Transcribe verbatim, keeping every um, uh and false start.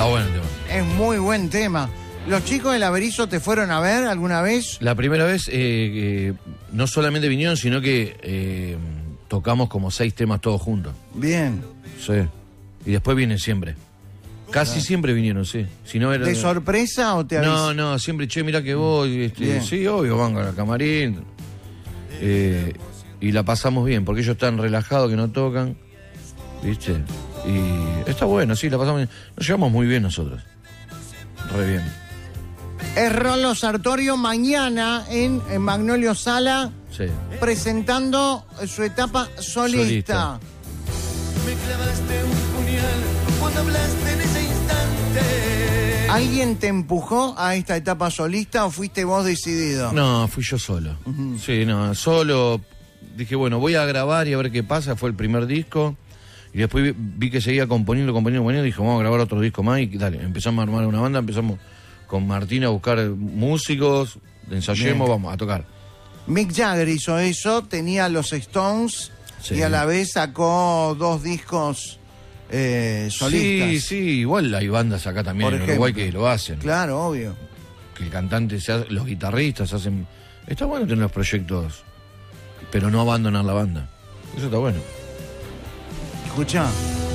bueno el tema. Es muy buen tema. ¿Los chicos del Averizo te fueron a ver alguna vez? La primera vez, eh, eh, no solamente vinieron, sino que eh, tocamos como seis temas todos juntos. Bien. Sí. Y después vienen siempre. Casi siempre vinieron, sí. Si no era, ¿De sorpresa o te avisan? No, no, siempre, che, mirá que voy. Este, sí, obvio, van a la camarín. Eh, y la pasamos bien, porque ellos están relajados que no tocan. ¿Viste? Y está bueno, sí, la pasamos bien. Nos llevamos muy bien nosotros. Re bien. Es Rolo Sartorio mañana en, en Magnolio Sala, Sí. presentando su etapa solista. Solista. Me clavaste un puñal cuando hablaste en ese instante. ¿Alguien te empujó a esta etapa solista o fuiste vos decidido? No, fui yo solo. Uh-huh. Sí, no, solo. Dije, bueno, voy a grabar y a ver qué pasa. Fue el primer disco. Y después vi, vi que seguía componiendo, componiendo, componiendo. Y dije, vamos a grabar otro disco más. Y dale, empezamos a armar una banda. Empezamos con Martín a buscar músicos. Ensayemos, bien, vamos a tocar. Mick Jagger hizo eso. Tenía los Stones. Sí. Y a la vez sacó dos discos eh, solistas. Sí, sí. Igual hay bandas acá también en Uruguay que lo hacen. Claro, obvio. Que el cantante, se hace, los guitarristas hacen... Está bueno tener los proyectos, pero no abandonar la banda. Eso está bueno. Escuchá.